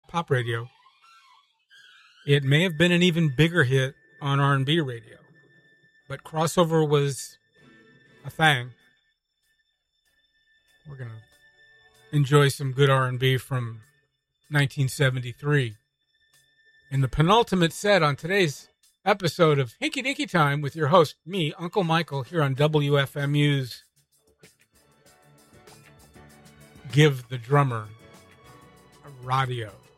pop radio, it may have been an even bigger hit on R&B radio. But crossover was a thing. We're going to enjoy some good R&B from 1973. In the penultimate set on today's episode of Hinky Dinky Time with your host, me, Uncle Michael, here on WFMU's Give the Drummer a Radio.